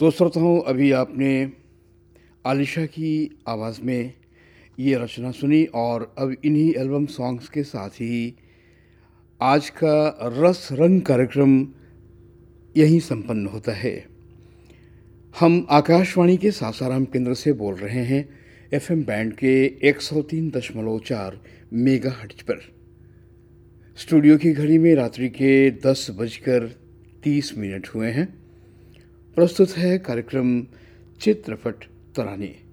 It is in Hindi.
तो श्रोताओं, अभी आपने आलिशा की आवाज़ में ये रचना सुनी और अब इन्हीं एल्बम सॉन्ग्स के साथ ही आज का रस रंग कार्यक्रम यहीं संपन्न होता है। हम आकाशवाणी के सासाराम केंद्र से बोल रहे हैं एफएम बैंड के 103.4 मेगाहर्ट्ज पर। स्टूडियो की घड़ी में रात्रि के 10:30 हुए हैं। प्रस्तुत है कार्यक्रम चित्रपट तराने।